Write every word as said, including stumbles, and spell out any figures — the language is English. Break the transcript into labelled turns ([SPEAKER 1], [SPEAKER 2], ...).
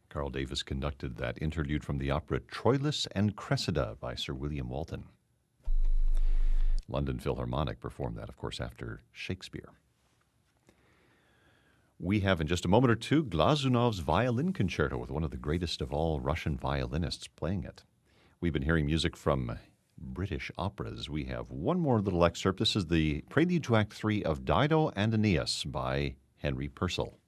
[SPEAKER 1] Carl Davis conducted that interlude from the opera Troilus and Cressida by Sir William Walton. London Philharmonic performed that, of course, after Shakespeare. We have in just a moment or two Glazunov's Violin Concerto with one of the greatest of all Russian violinists playing it. We've been hearing music from British operas. We have one more little excerpt. This is the Prelude to Act Three of Dido and Aeneas by Henry Purcell.